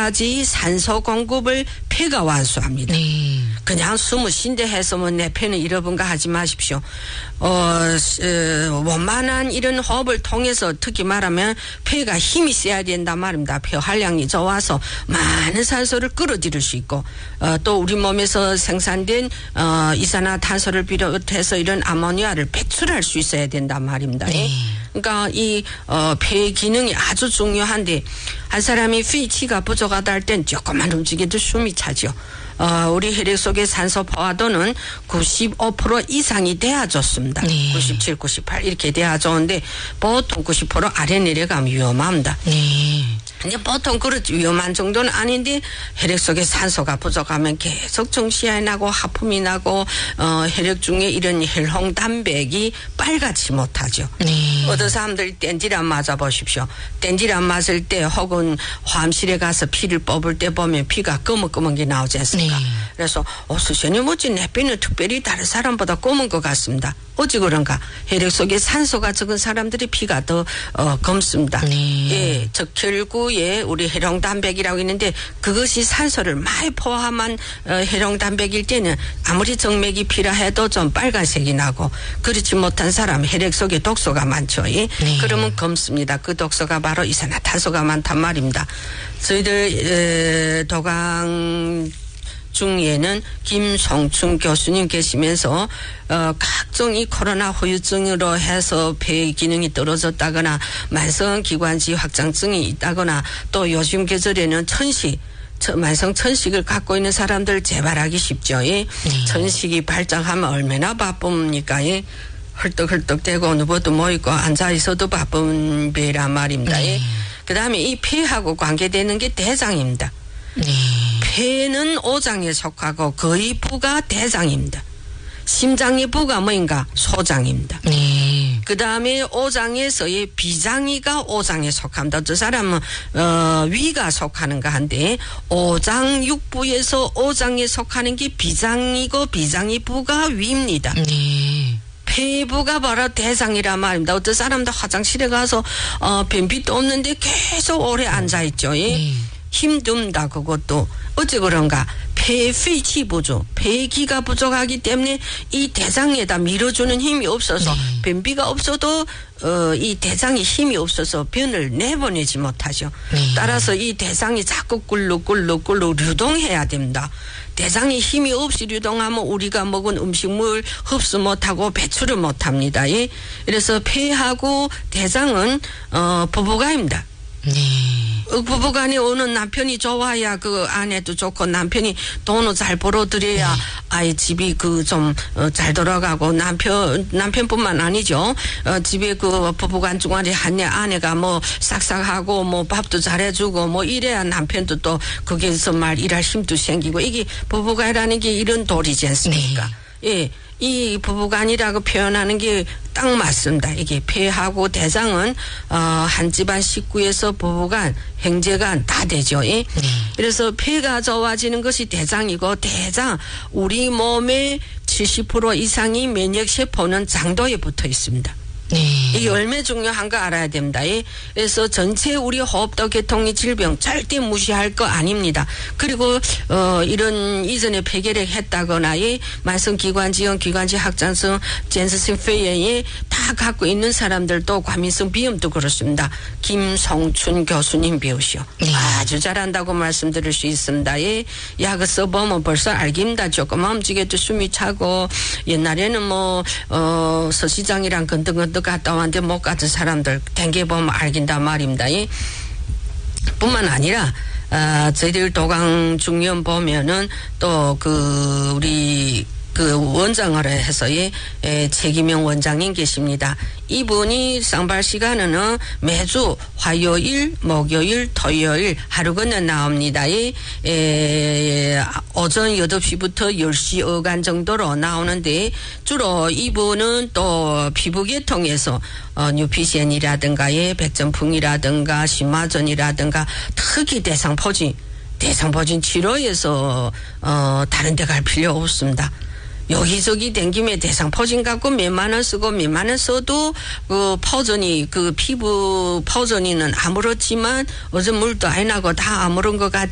가지 산소 공급을 폐가 완수합니다. 그냥 숨을 쉰데 해서 뭐 내 폐는 잃어본가 하지 마십시오. 원만한 이런 호흡을 통해서 특히 말하면 폐가 힘이 세야 된단 말입니다. 폐 활량이 좋아서 많은 산소를 끌어들일 수 있고 또 우리 몸에서 생산된 이산화탄소를 비롯해서 이런 아모니아를 배출할 수 있어야 된단 말입니다. 그러니까 이 폐 기능이 아주 중요한데 한 사람이 피치가 부족하다 할 땐 조금만 움직여도 숨이 차죠. 우리 혈액 속의 산소 포화도는 95% 이상이 돼야 좋습니다. 97, 98 이렇게 돼야 좋은데 보통 90% 아래 내려가면 위험합니다. 근데 보통 그렇지 위험한 정도는 아닌데 혈액 속에 산소가 부족하면 계속 정신이 나고 하품이 나고 혈액 중에 이런 혈홍 단백이 빨갛지 못하죠. 어떤 사람들 땡질 안 맞아 보십시오. 땡질 안 맞을 때 혹은 화암실에 가서 피를 뽑을 때 보면 피가 검은 게 나오지 않습니까? 그래서 선생님 어찌 내 피는 특별히 다른 사람보다 검은 것 같습니다. 어찌 그런가? 혈액 속에 산소가 적은 사람들이 피가 더 검습니다. 예, 적혈구에 우리 혈홍 단백이라고 있는데 그것이 산소를 많이 포함한 혈홍 단백일 때는 아무리 정맥이 피라 해도 좀 빨간색이 나고 그렇지 못한 사람 혈액 속에 독소가 많죠. 예? 그러면 검습니다. 그 독소가 바로 이산화탄소가 많단 말입니다. 저희들 도강 중에는 김성춘 교수님 계시면서 각종 이 코로나 후유증으로 해서 폐 기능이 떨어졌다거나 만성기관지 확장증이 있다거나 또 요즘 계절에는 만성 천식을 갖고 있는 사람들 재발하기 쉽죠. 예? 천식이 발작하면 얼마나 바쁩니까? 예? 헐떡헐떡대고 누워도 모이고 앉아있어도 바쁜 배란 말입니다. 예? 그 다음에 이 폐하고 관계되는 게 대장입니다. 폐는 오장에 속하고 거의 부가 대장입니다. 심장의 부가 뭐인가? 소장입니다. 그 다음에 오장에서의 비장이가 오장에 속합니다. 저 사람은 위가 속하는가 한데 오장 육부에서 오장에 속하는 게 비장이고 비장의 부가 위입니다. 폐부가 바로 대장이란 말입니다. 어떤 사람도 화장실에 가서 변비도 없는데 계속 오래 앉아있죠. 힘듭니다. 그것도 어찌 그런가? 폐피치 부족, 폐기가 부족하기 때문에 이 대장에다 밀어주는 힘이 없어서 변비가 없어도 이 대장이 힘이 없어서 변을 내보내지 못하죠. 따라서 이 대장이 자꾸 꿀룩꿀룩 유동해야 됩니다. 대장이 힘이 없이 유동하면 우리가 먹은 음식물 흡수 못하고 배출을 못합니다. 예? 그래서 폐하고 대장은 부부간입니다. 부부간에 오는 남편이 좋아야 그 아내도 좋고 남편이 돈을 잘 벌어들여야 아이 집이 그 좀 잘 돌아가고 남편뿐만 아니죠. 집에 그 부부간 중간에 아내가 뭐 싹싹하고 뭐 밥도 잘해주고 뭐 이래야 남편도 또 거기에서 일할 힘도 생기고 이게 부부간이라는 게 이런 도리지 않습니까? 예. 이 부부간이라고 표현하는 게 딱 맞습니다. 이게 폐하고 대장은 한 집안 식구에서 부부간, 형제간 다 되죠. 예? 그래서 폐가 좋아지는 것이 대장이고 대장 우리 몸의 70% 이상이 면역세포는 장도에 붙어 있습니다. 이게 얼마나 중요한가 알아야 됩니다. 예? 그래서 전체 우리 호흡도 계통의 질병 절대 무시할 거 아닙니다. 그리고 이런 이전에 폐결핵 했다거나 만성기관지염, 기관지 확장성, 젠스성 폐에 다 갖고 있는 사람들도 과민성 비염도 그렇습니다. 김성춘 교수님 배우시오. 아주 잘한다고 말씀드릴 수 있습니다. 예? 약을 써보면 벌써 알깁니다. 조금만 움직여도 숨이 차고 옛날에는 서시장이랑 건등건등 갔다 왔는데 못 갔던 사람들 댕겨보면 알긴단 말입니다. 뿐만 아니라 저희들 도강 중년 보면은 또 우리 원장을 해서 최기명 원장님 계십니다. 이분이 쌍발 시간은 매주 화요일, 목요일, 토요일 하루 건너 나옵니다. 오전 8시부터 10시 어간 정도로 나오는데 주로 이분은 또 피부계통에서 뉴피젠이라든가 백전풍이라든가 심화전이라든가 특히 대상포진 치료에서 다른 데 갈 필요 없습니다. 여기저기 댕김에 대상포진 갖고 몇만 원 쓰고 몇만 원 써도 포전이 피부 포전이는 아무렇지만 어제 물도 안 나고 다 아무런 것 같지